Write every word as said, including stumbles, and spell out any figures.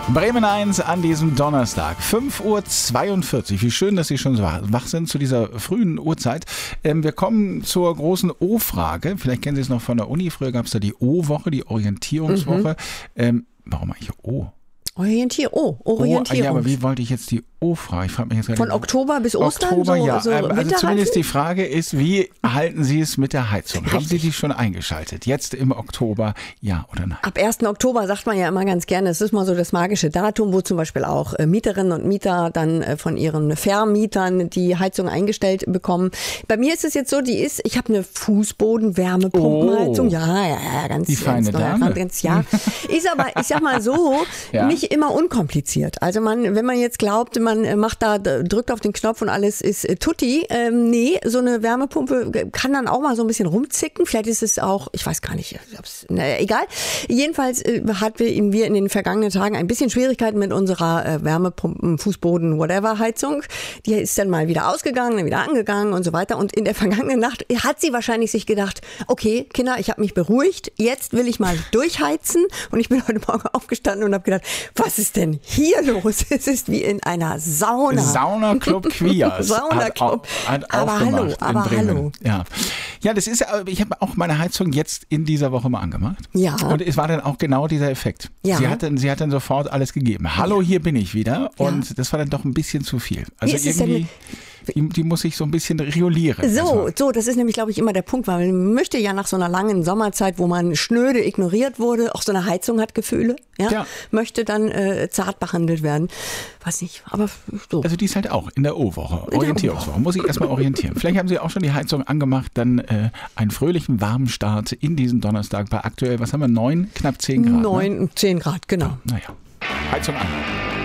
Bremen eins an diesem Donnerstag, fünf Uhr zweiundvierzig. Wie schön, dass Sie schon so wach sind zu dieser frühen Uhrzeit. Ähm, wir kommen zur großen O-Frage. Vielleicht kennen Sie es noch von der Uni. Früher gab es da die O-Woche, die Orientierungswoche. Mhm. Ähm, warum eigentlich O? Orientier, oh, Orientierung. Oh, ja, aber wie wollte ich jetzt die O-Frage? Ich frage mich jetzt gerade. Von Oktober bis Ostern? Oktober, so, ja. So also zumindest die Frage ist, wie halten Sie es mit der Heizung? Richtig. Haben Sie die schon eingeschaltet? Jetzt im Oktober, ja oder nein? Ab ersten Oktober sagt man ja immer ganz gerne, es ist mal so das magische Datum, wo zum Beispiel auch Mieterinnen und Mieter dann von ihren Vermietern die Heizung eingestellt bekommen. Bei mir ist es jetzt so, die ist, ich habe eine Fußboden-Wärmepumpenheizung. Oh, ja, ja, ja, ganz, die feine ganz, Dame. Ganz, ja. Ist aber, ich sag mal so, ja. nicht immer unkompliziert. Also man, wenn man jetzt glaubt, man macht da, drückt auf den Knopf und alles ist tutti. Ähm, nee, so eine Wärmepumpe kann dann auch mal so ein bisschen rumzicken. Vielleicht ist es auch, ich weiß gar nicht, naja, egal. Jedenfalls äh, hatten wir in den vergangenen Tagen ein bisschen Schwierigkeiten mit unserer äh, Wärmepumpen, Fußboden, whatever Heizung. Die ist dann mal wieder ausgegangen, dann wieder angegangen und so weiter. Und in der vergangenen Nacht hat sie wahrscheinlich sich gedacht, okay, Kinder, ich habe mich beruhigt, jetzt will ich mal durchheizen. Und ich bin heute Morgen aufgestanden und habe gedacht, was ist denn hier los? Es ist wie in einer Sauna. Sauna-Club Queers. Sauna-Club. Hat, hat aber hallo, aber Bremen. hallo. Ja. ja, das ist, ich habe auch meine Heizung jetzt in dieser Woche mal angemacht. Ja. Und es war dann auch genau dieser Effekt. Ja. Sie hat dann, sie hat dann sofort alles gegeben. Hallo, hier bin ich wieder. Und ja. das war dann doch ein bisschen zu viel. Also irgendwie... Die, die muss ich so ein bisschen regulieren. So, also. so, das ist nämlich, glaube ich, immer der Punkt, weil man möchte ja nach so einer langen Sommerzeit, wo man schnöde ignoriert wurde, auch so eine Heizung hat Gefühle, ja, ja. möchte dann äh, zart behandelt werden. Weiß nicht, aber so. Also die ist halt auch in der O-Woche, Orientierungswoche, muss ich erstmal orientieren. Vielleicht haben Sie auch schon die Heizung angemacht, dann äh, einen fröhlichen warmen Start in diesen Donnerstag bei aktuell, was haben wir, neun, knapp zehn Grad? Neun, ne? zehn Grad, genau. Ja, naja, Heizung an.